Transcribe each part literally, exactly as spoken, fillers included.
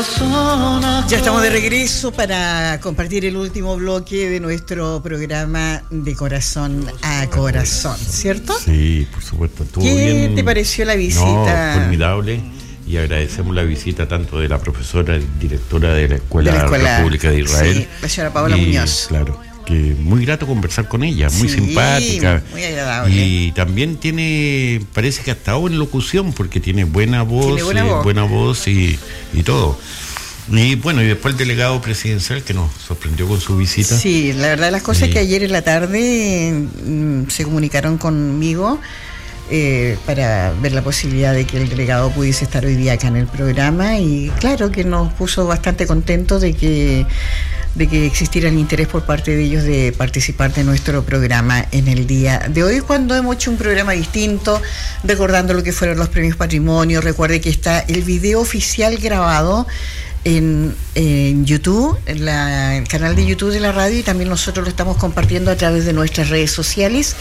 Ya estamos de regreso para compartir el último bloque de nuestro programa de Corazón a Corazón, ¿cierto? Sí, por supuesto. Estuvo ¿Qué bien. te pareció la visita? No, formidable. Y agradecemos la visita tanto de la profesora, directora de la Escuela, de la Escuela República de Israel. Sí, la señora Paola y, Muñoz. Claro, que muy grato conversar con ella, muy Sí, simpática. Muy agradable. Y también tiene, parece que ha estado en locución, porque tiene buena voz, Tiene buena y, voz. buena voz y, y todo. Y bueno, y después el delegado presidencial que nos sorprendió con su visita. Sí, la verdad las cosas Sí. es que ayer en la tarde mm, se comunicaron conmigo eh, para ver la posibilidad de que el delegado pudiese estar hoy día acá en el programa, y claro que nos puso bastante contentos de que de que existiera el interés por parte de ellos de participar de nuestro programa en el día de hoy, cuando hemos hecho un programa distinto, recordando lo que fueron los premios Patrimonio. Recuerde que está el video oficial grabado en, en YouTube, en la, el canal de YouTube de la radio, y también nosotros lo estamos compartiendo a través de nuestras redes sociales.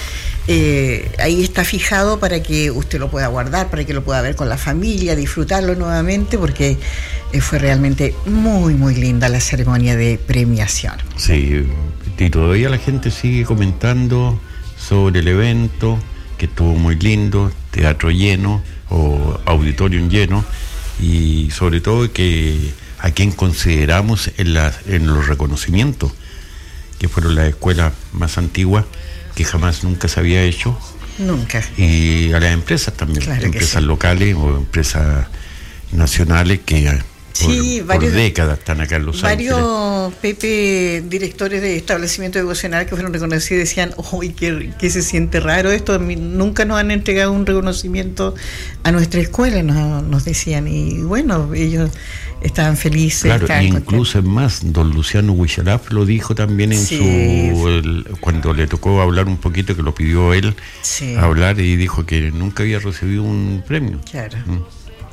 Eh, ahí está fijado para que usted lo pueda guardar, para que lo pueda ver con la familia, disfrutarlo nuevamente, porque eh, fue realmente muy, muy linda la ceremonia de premiación. Sí, y todavía la gente sigue comentando sobre el evento, que estuvo muy lindo, teatro lleno o auditorium lleno, y sobre todo que a quien consideramos en, la, en los reconocimientos, que fueron las escuelas más antiguas, que jamás nunca se había hecho. Nunca. Y a las empresas también, Claro que empresas sí. locales o empresas nacionales que Sí, por, varios, por décadas están acá en Los Ángeles. varios Pepe directores de establecimientos devocionales que fueron reconocidos decían, uy, que, que se siente raro esto, a mí nunca nos han entregado un reconocimiento a nuestra escuela, nos, nos decían, y bueno, ellos estaban felices. Claro, estaban incluso es más, don Luciano Huichalaf lo dijo también en Sí. su el, cuando le tocó hablar un poquito, que lo pidió él Sí. hablar, y dijo que nunca había recibido un premio. Claro. ¿Mm?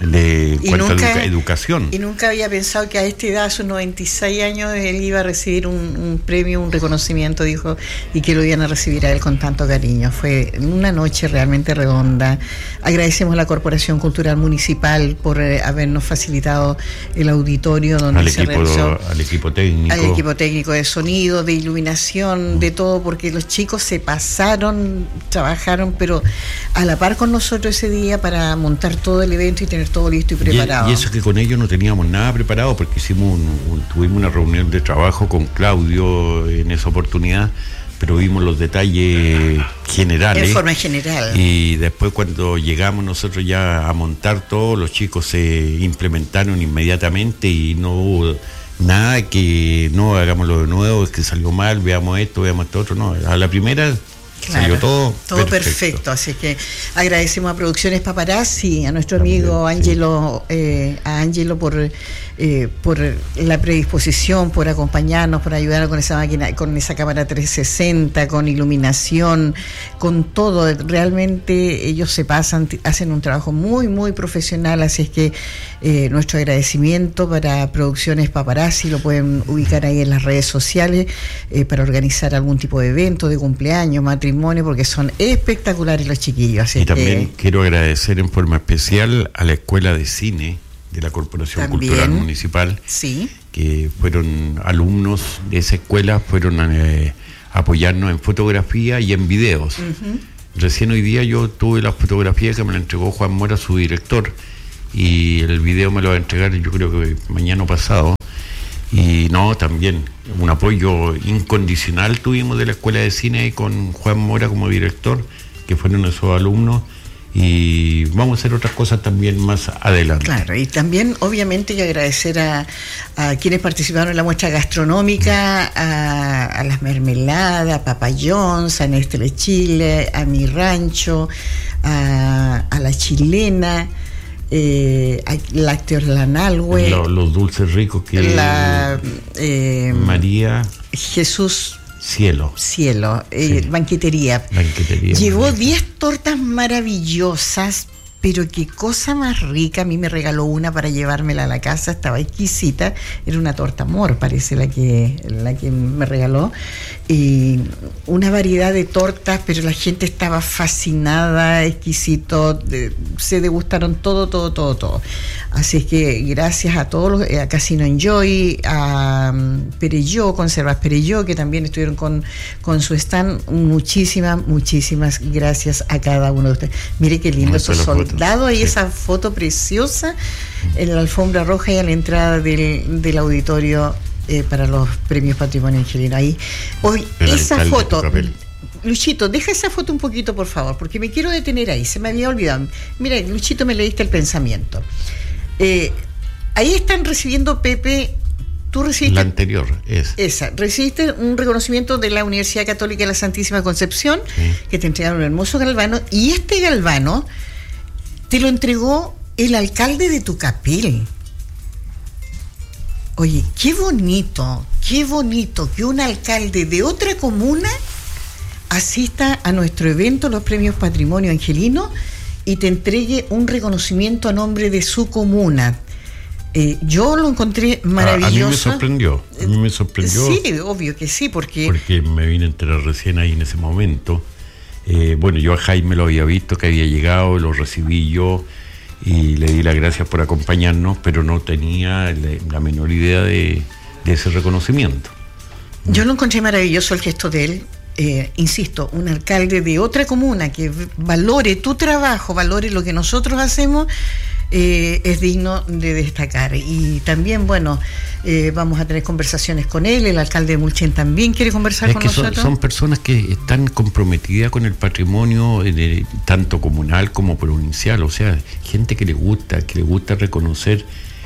De Y cuanto nunca- a educa- educación. Y nunca había pensado que a esta edad, a sus noventa y seis años, él iba a recibir un, un premio, un reconocimiento, dijo, y que lo iban a recibir a él con tanto cariño. Fue una noche realmente redonda. Agradecemos a la Corporación Cultural Municipal por eh, habernos facilitado el auditorio donde al se equipo, realizó. al equipo técnico. Al equipo técnico de sonido, de iluminación, de todo, porque los chicos se pasaron, trabajaron, pero a la par con nosotros ese día para montar todo el evento y tener todo listo y preparado. Y, y eso que con ellos no teníamos nada preparado, porque hicimos un, un, tuvimos una reunión de trabajo con Claudio en esa oportunidad, pero vimos los detalles generales. En forma general. Y después, cuando llegamos nosotros ya a montar todo, los chicos se implementaron inmediatamente y no hubo nada que no hagámoslo de nuevo, es que salió mal, veamos esto, veamos esto otro. No, a la primera Claro, salió todo todo perfecto. perfecto. Así que agradecemos a Producciones Paparazzi, a nuestro También, amigo Ángelo, sí. eh, a Ángelo por eh, por la predisposición, por acompañarnos, por ayudarnos con esa máquina, con esa cámara trescientos sesenta, con iluminación, con todo. Realmente ellos se pasan, hacen un trabajo muy, muy profesional, así es que eh, nuestro agradecimiento para Producciones Paparazzi, lo pueden ubicar ahí en las redes sociales eh, para organizar algún tipo de evento, de cumpleaños, matrimonio, porque son espectaculares los chiquillos. Así y también que, quiero agradecer en forma especial a la Escuela de Cine de la Corporación También, Cultural Municipal, sí, que fueron alumnos de esa escuela, fueron a eh, apoyarnos en fotografía y en videos. uh-huh. Recién hoy día yo tuve la fotografía que me la entregó Juan Mora, su director, y el video me lo va a entregar yo creo que mañana o pasado. Y no, también un apoyo incondicional tuvimos de la Escuela de Cine con Juan Mora como director, que fueron esos alumnos, y vamos a hacer otras cosas también más adelante. Claro, y también obviamente yo agradecer a, a quienes participaron en la muestra gastronómica, a, a las mermeladas, a Papa John's, a Nestlé Chile, a Mi Rancho, a, a La Chilena, eh, a Lácteos Lanalhue, Lo, los dulces ricos que la eh, María Jesús Cielo Cielo, eh, Sí. banquetería. Banquetería. Llevó María. diez tortas maravillosas, pero qué cosa más rica. A mí me regaló una para llevármela a la casa, estaba exquisita, era una torta amor, parece la que, la que me regaló, y una variedad de tortas, pero la gente estaba fascinada, exquisito, de, se degustaron todo, todo, todo, todo. Así es que gracias a todos los, a Casino Enjoy, a um, Perelló, Conservas Perelló, que también estuvieron con, con su stand, muchísimas, muchísimas gracias a cada uno de ustedes. Mire qué lindo esos soldados y sí. Esa foto preciosa en la alfombra roja y a la entrada del, del auditorio eh, para los premios Patrimonio Angelino. Ahí, hoy, esa foto, Luchito, deja esa foto un poquito, por favor, porque me quiero detener ahí, se me había olvidado. Mira, Luchito, me leíste el pensamiento. Eh, ahí están recibiendo, Pepe, tú recibiste... La anterior es... Esa, recibiste un reconocimiento de la Universidad Católica de la Santísima Concepción, sí. Que te entregaron un hermoso galvano, y este galvano te lo entregó el alcalde de Tucapel. Oye, qué bonito, qué bonito que un alcalde de otra comuna asista a nuestro evento, los premios Patrimonio Angelino, y te entregue un reconocimiento a nombre de su comuna. Eh, yo lo encontré maravilloso. A, a mí me sorprendió, a mí me sorprendió. Sí, obvio que sí, porque... Porque me vine a enterar recién ahí en ese momento. Eh, bueno, yo a Jaime lo había visto, que había llegado, lo recibí yo y le di las gracias por acompañarnos, pero no tenía la, la menor idea de, de ese reconocimiento. Yo lo encontré maravilloso el gesto de él. Eh, insisto, un alcalde de otra comuna que valore tu trabajo, valore lo que nosotros hacemos, eh, es digno de destacar. Y también, bueno, eh, vamos a tener conversaciones con él. El alcalde de Mulchen también quiere conversar es con que nosotros. Son, son personas que están comprometidas con el patrimonio de, tanto comunal como provincial, o sea, gente que le gusta, que le gusta reconocer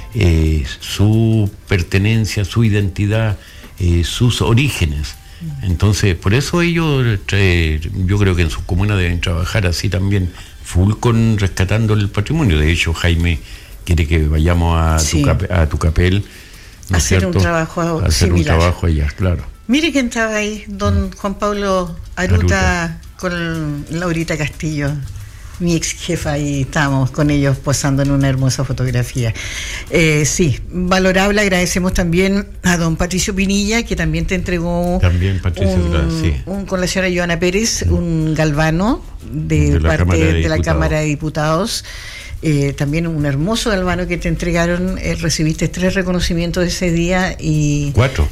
eh, su pertenencia, su identidad, eh, sus orígenes. Entonces, por eso ellos, eh, yo creo que en sus comunas deben trabajar así también, full con rescatando el patrimonio. De hecho, Jaime quiere que vayamos a, sí. Tucapel, a Tucapel, ¿no hacer cierto? un trabajo a hacer similar. un trabajo allá, claro. Mire quién estaba ahí, don mm. Juan Pablo Aruta, Aruta, con Laurita Castillo, mi ex jefa, y estábamos con ellos posando en una hermosa fotografía. Eh, sí, valorable. Agradecemos también a don Patricio Pinilla, que también te entregó también Patricio, un, sí. un, con la señora Joana Pérez, mm. un galvano de, de parte de, de la Cámara de Diputados. Eh, también un hermoso galvano que te entregaron. Eh, recibiste tres reconocimientos ese día y... ¿Cuatro?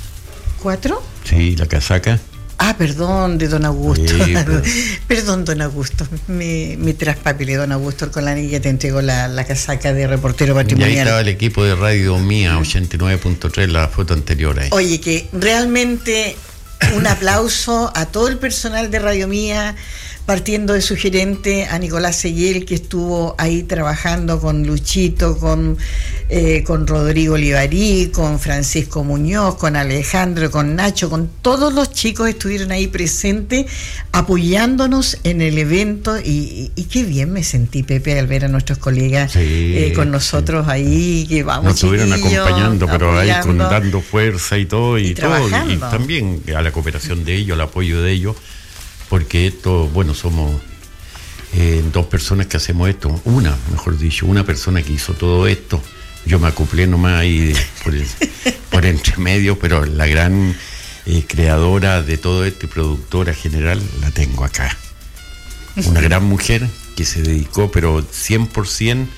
¿Cuatro? Sí, la casaca. Ah, perdón, de don Augusto. Sí, pero... Perdón, don Augusto. Me, me traspapelé, don Augusto Colani, que te entregó la, la casaca de reportero patrimonial. Y ahí estaba el equipo de Radio Mía, ochenta y nueve punto tres, la foto anterior ahí. Oye, que realmente un aplauso a todo el personal de Radio Mía, partiendo de su gerente, a Nicolás Seguel, que estuvo ahí trabajando con Luchito, con, eh, con Rodrigo Olivarí, con Francisco Muñoz, con Alejandro, con Nacho, con todos los chicos estuvieron ahí presentes, apoyándonos en el evento, y, y, y qué bien me sentí, Pepe, al ver a nuestros colegas sí, eh, con nosotros sí. ahí, que vamos, nos estuvieron acompañando, pero apoyando, ahí con, dando fuerza y todo, y, y todo, y, y también a la cooperación de ellos, al apoyo de ellos, porque esto, bueno, somos eh, dos personas que hacemos esto, una, mejor dicho, una persona que hizo todo esto. Yo me acoplé nomás ahí por, el, por entre medio, pero la gran eh, creadora de todo esto y productora general la tengo acá. Una gran mujer que se dedicó, pero cien por ciento,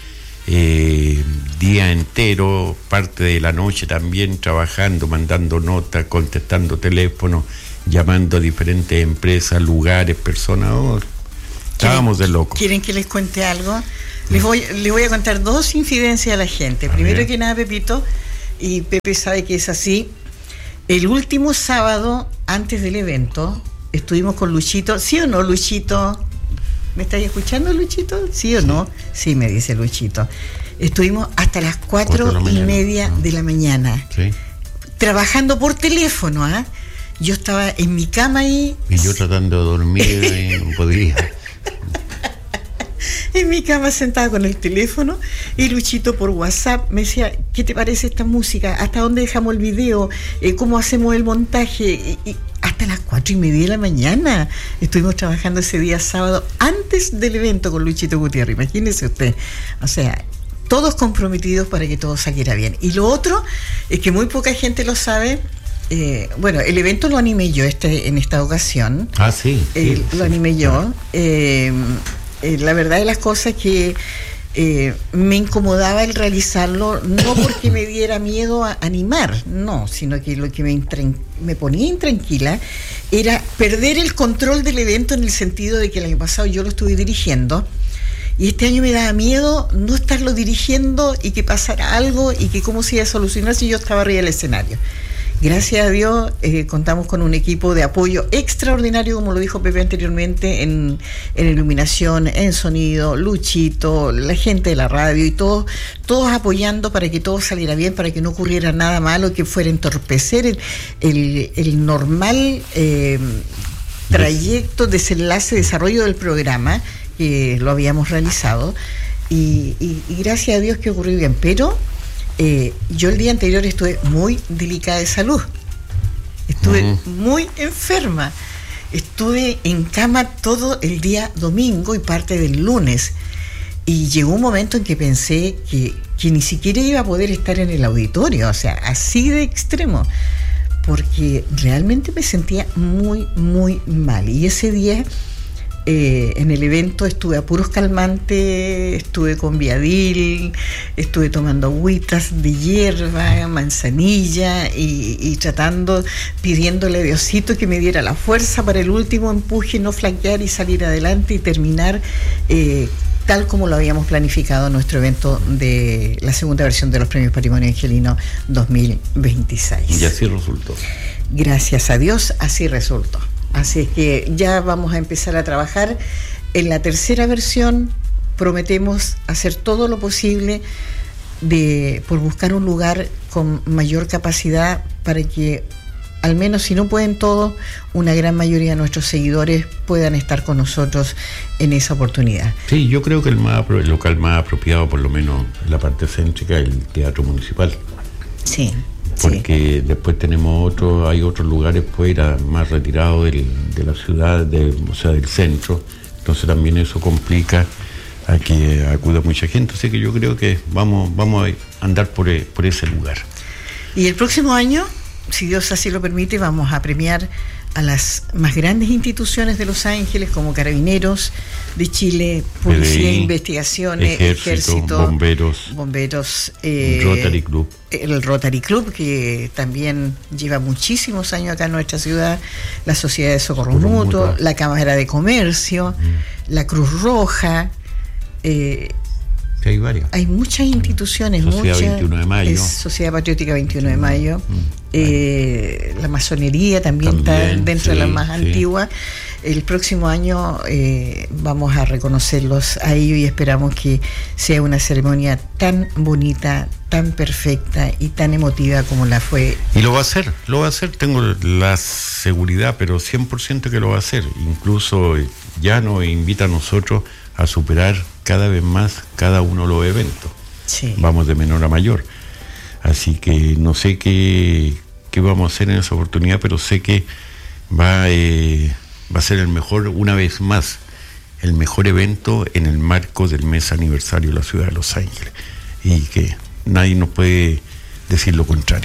eh, día entero, parte de la noche también, trabajando, mandando notas, contestando teléfonos, llamando a diferentes empresas, lugares, personas. Oh, estábamos de locos. ¿Quieren que les cuente algo? Les voy, les voy a contar dos infidencias a la gente. A Primero ver. que nada, Pepito, y Pepe sabe que es así. El último sábado, antes del evento, estuvimos con Luchito. ¿Sí o no, Luchito? ¿Me estáis escuchando, Luchito? ¿Sí o sí. no? Sí, me dice Luchito. Estuvimos hasta las cuatro y media no. de la mañana. Sí. Trabajando por teléfono, ¿ah? ¿eh? Yo estaba en mi cama ahí. Y yo tratando de dormir y no podía. En mi cama sentada con el teléfono, y Luchito por WhatsApp me decía, ¿qué te parece esta música? ¿Hasta dónde dejamos el video? Eh, ¿Cómo hacemos el montaje? Y, y hasta hasta las cuatro y media de la mañana. Estuvimos trabajando ese día sábado antes del evento con Luchito Gutiérrez, imagínese usted. O sea, todos comprometidos para que todo saliera bien. Y lo otro es que muy poca gente lo sabe. Eh, bueno, el evento lo animé yo este, en esta ocasión. Ah, sí. Eh, sí lo sí, animé yo. Eh, eh, la verdad de las cosas que eh, me incomodaba el realizarlo, no porque me diera miedo a animar, no, sino que lo que me, intran- me ponía intranquila era perder el control del evento, en el sentido de que el año pasado yo lo estuve dirigiendo. Y este año me daba miedo no estarlo dirigiendo y que pasara algo y que cómo se iba a solucionar si yo estaba arriba del escenario. Gracias a Dios eh, contamos con un equipo de apoyo extraordinario, como lo dijo Pepe anteriormente, en, en iluminación, en sonido, Luchito, la gente de la radio y todos, todos apoyando para que todo saliera bien, para que no ocurriera nada malo que fuera a entorpecer el, el, el normal eh, trayecto, desenlace, desarrollo del programa, que lo habíamos realizado, y, y, y gracias a Dios que ocurrió bien. Pero eh, yo el día anterior estuve muy delicada de salud, estuve uh-huh. muy enferma, estuve en cama todo el día domingo y parte del lunes, y llegó un momento en que pensé que, que ni siquiera iba a poder estar en el auditorio, o sea, así de extremo, porque realmente me sentía muy, muy mal. Y ese día Eh, en el evento estuve a puros calmantes, estuve con Viadil, estuve tomando agüitas de hierba, manzanilla y, y tratando, pidiéndole a Diosito que me diera la fuerza para el último empuje, no flaquear y salir adelante y terminar eh, tal como lo habíamos planificado en nuestro evento de la segunda versión de los Premios Patrimonio Angelino dos mil veintiséis. Y así resultó. Gracias a Dios, así resultó. Así es que ya vamos a empezar a trabajar en la tercera versión. Prometemos hacer todo lo posible de, por buscar un lugar con mayor capacidad para que, al menos si no pueden todos, una gran mayoría de nuestros seguidores puedan estar con nosotros en esa oportunidad. Sí, yo creo que el, más, el local más apropiado, por lo menos en la parte céntrica, es el Teatro Municipal. Sí. Porque sí. Después tenemos otros, hay otros lugares fuera, más retirados del, de la ciudad, de, o sea, del centro. Entonces también eso complica a que acuda mucha gente. Así que yo creo que vamos, vamos a andar por, por ese lugar. Y el próximo año, si Dios así lo permite, vamos a premiar a las más grandes instituciones de Los Ángeles, como Carabineros de Chile, Policía de Investigaciones, Ejército, Ejército Bomberos, bomberos eh, Rotary Club. El Rotary Club, que también lleva muchísimos años acá en nuestra ciudad, la Sociedad de Socorro Mutuo, la Cámara de Comercio, mm. la Cruz Roja. Eh, Sí, hay varias. Hay muchas instituciones, Sociedad muchas, veintiuno de mayo. Sociedad Patriótica veintiuno de mayo. Mm, eh, la masonería también, también está dentro sí, de las más sí. antiguas. El próximo año eh, vamos a reconocerlos a ellos y esperamos que sea una ceremonia tan bonita, tan perfecta y tan emotiva como la fue. Y lo va a hacer, lo va a hacer, tengo la seguridad, pero cien por ciento que lo va a hacer. Incluso ya nos invita a nosotros a superar cada vez más cada uno de los eventos. Sí. Vamos de menor a mayor. Así que no sé qué, qué vamos a hacer en esa oportunidad, pero sé que va, eh, va a ser el mejor, una vez más, el mejor evento en el marco del mes aniversario de la ciudad de Los Ángeles. Y que nadie nos puede decir lo contrario.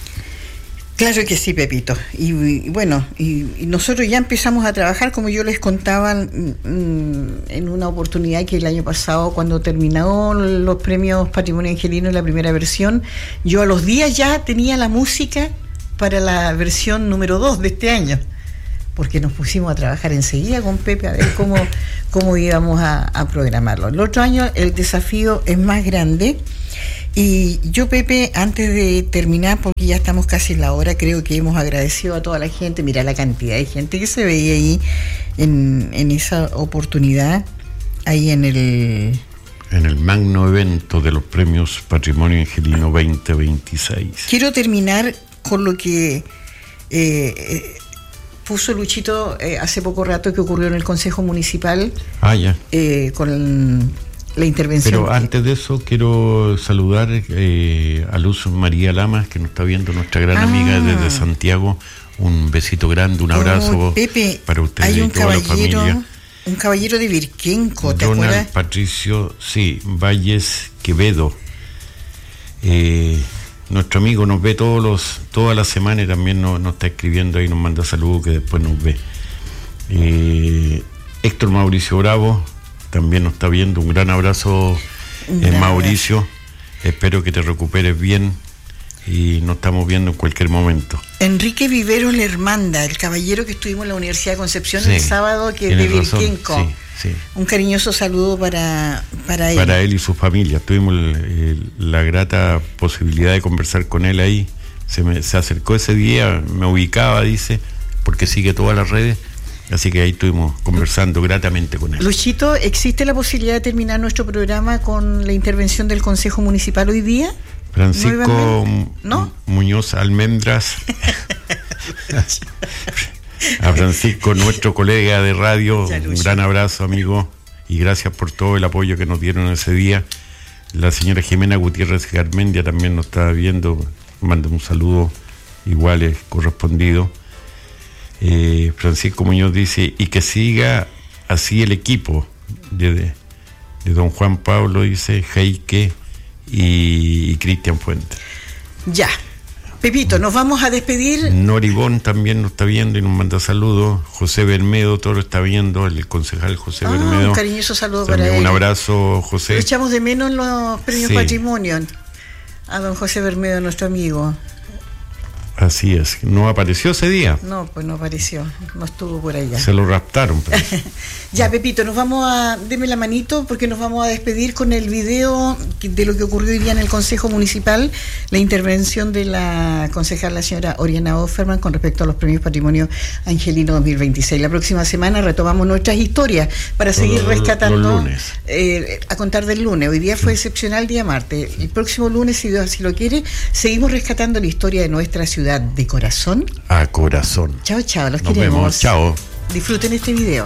Claro que sí, Pepito. Y, y bueno, y, y nosotros ya empezamos a trabajar, como yo les contaba, mm, en una oportunidad que el año pasado, cuando terminó los premios Patrimonio Angelino en la primera versión, yo a los días ya tenía la música para la versión número dos de este año, porque nos pusimos a trabajar enseguida con Pepe a ver cómo, cómo íbamos a, a programarlo. El otro año el desafío es más grande. Y yo, Pepe, antes de terminar, porque ya estamos casi en la hora, creo que hemos agradecido a toda la gente. Mira la cantidad de gente que se veía ahí en, en esa oportunidad, ahí en el... En el magno evento de los premios Patrimonio Angelino veinte veintiséis. Quiero terminar con lo que eh, puso Luchito eh, hace poco rato, que ocurrió en el Consejo Municipal. Ah, ya. Eh, con... la intervención. Pero antes de eso quiero saludar eh, a Luz María Lamas, que nos está viendo, nuestra gran ah. amiga desde Santiago. Un besito grande, un abrazo oh, Pepe, para ustedes hay un y toda la familia. Un caballero de Virquenco, ¿te Donald acuerdas? Patricio, sí, Valles Quevedo. Eh, nuestro amigo nos ve todos los, todas las semanas y también nos, nos está escribiendo ahí, nos manda saludos que después nos ve. Eh, Héctor Mauricio Bravo también nos está viendo, un gran abrazo, eh, Mauricio. Abrazo. Espero que te recuperes bien y nos estamos viendo en cualquier momento. Enrique Viveros Lermanda, el caballero que estuvimos en la Universidad de Concepción sí, el sábado, que es de Virquenco. Sí, sí. Un cariñoso saludo para, para él. Para él y su familia. Tuvimos el, el, la grata posibilidad de conversar con él ahí. Se, me, se acercó ese día, me ubicaba, dice, porque sigue todas las redes. Así que ahí estuvimos conversando gratamente con él. Luchito, ¿existe la posibilidad de terminar nuestro programa con la intervención del Consejo Municipal hoy día? Francisco ¿No? Muñoz Almendras, a Francisco, nuestro colega de radio, un gran abrazo, amigo, y gracias por todo el apoyo que nos dieron ese día. La señora Jimena Gutiérrez Garmendia también nos está viendo, manda un saludo igual es correspondido. Eh, Francisco Muñoz dice, y que siga así el equipo de, de, de don Juan Pablo, dice Heike y, y Cristian Fuentes. Ya, Pepito, nos vamos a despedir. Noribón también nos está viendo y nos manda saludos. José Bermedo, todo lo está viendo, el concejal José ah, Bermedo. Un cariñoso saludo también para él. Un abrazo, José. Lo echamos de menos en los premios sí. Patrimonio a don José Bermedo, nuestro amigo. Así es, no apareció ese día. No, pues no apareció, no estuvo por allá. Se lo raptaron. Ya, Pepito, nos vamos a, deme la manito porque nos vamos a despedir con el video de lo que ocurrió hoy día en el Consejo Municipal, la intervención de la concejal, la señora Oriana Offerman, con respecto a los premios Patrimonio Angelino dos mil veintiséis. La próxima semana retomamos nuestras historias para seguir los, rescatando. Los lunes. Eh, a contar del lunes. Hoy día fue excepcional, día martes. El próximo lunes, si Dios así lo quiere, seguimos rescatando la historia de nuestra ciudad. De corazón a corazón. Chao, chao, los Nos queremos. Vemos. Chao. Disfruten este video.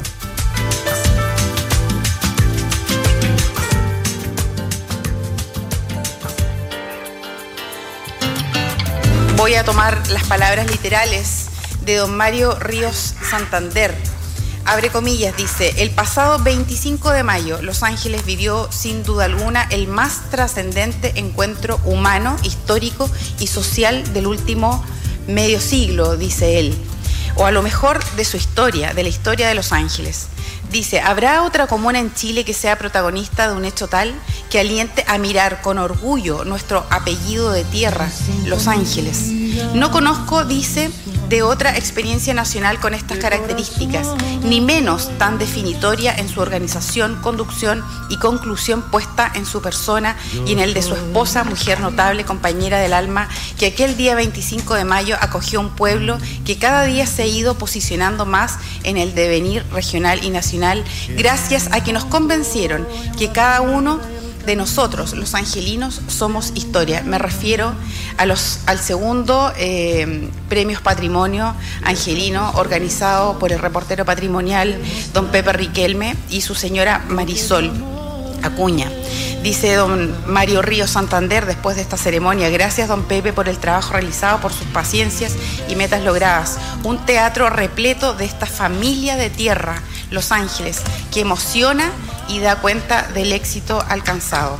Voy a tomar las palabras literales de don Mario Ríos Santander. Abre comillas, dice, el pasado veinticinco de mayo, Los Ángeles vivió sin duda alguna el más trascendente encuentro humano, histórico y social del último medio siglo, dice él, o a lo mejor de su historia, de la historia de Los Ángeles. Dice, ¿habrá otra comuna en Chile que sea protagonista de un hecho tal que aliente a mirar con orgullo nuestro apellido de tierra, Los Ángeles? No conozco, dice, de otra experiencia nacional con estas características, ni menos tan definitoria en su organización, conducción y conclusión puesta en su persona y en el de su esposa, mujer notable, compañera del alma, que aquel día veinticinco de mayo acogió un pueblo que cada día se ha ido posicionando más en el devenir regional y nacional, gracias a que nos convencieron que cada uno de nosotros, los angelinos, somos historia. Me refiero a los, al segundo eh, Premios Patrimonio Angelino, organizado por el reportero patrimonial don Pepe Riquelme y su señora Marisol Acuña. Dice don Mario Ríos Santander después de esta ceremonia, gracias don Pepe por el trabajo realizado, por sus paciencias y metas logradas. Un teatro repleto de esta familia de tierra, Los Ángeles, que emociona y da cuenta del éxito alcanzado.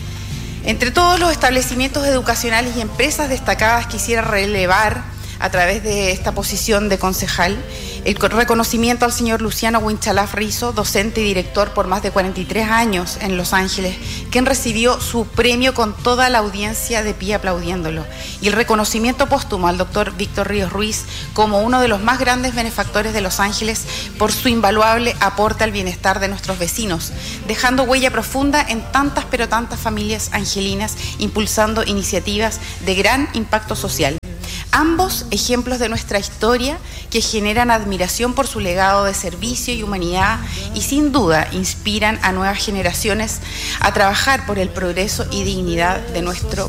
Entre todos los establecimientos educacionales y empresas destacadas quisiera relevar a través de esta posición de concejal el reconocimiento al señor Luciano Winchalaf Rizo, docente y director por más de cuarenta y tres años en Los Ángeles, quien recibió su premio con toda la audiencia de pie aplaudiéndolo, y el reconocimiento póstumo al doctor Víctor Ríos Ruiz como uno de los más grandes benefactores de Los Ángeles por su invaluable aporte al bienestar de nuestros vecinos, dejando huella profunda en tantas pero tantas familias angelinas, impulsando iniciativas de gran impacto social. Ambos ejemplos de nuestra historia que generan admiración por su legado de servicio y humanidad y sin duda inspiran a nuevas generaciones a trabajar por el progreso y dignidad de nuestro